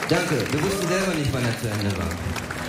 Danke, wir wussten selber nicht, wann er zu Ende war.